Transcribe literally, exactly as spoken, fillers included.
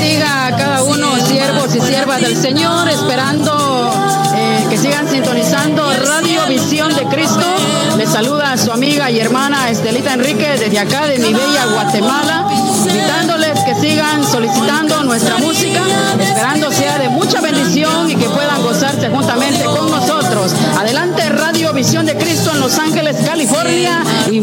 bendiga a cada uno, siervos y siervas del Señor, esperando eh, que sigan sintonizando Radio Visión de Cristo. Les saluda a su amiga y hermana Estelita Enrique desde acá de mi bella Guatemala, invitándoles que sigan solicitando nuestra música, esperando sea de mucha bendición y que puedan gozarse juntamente con nosotros. Adelante, Radio Visión de Cristo en Los Ángeles, California. Y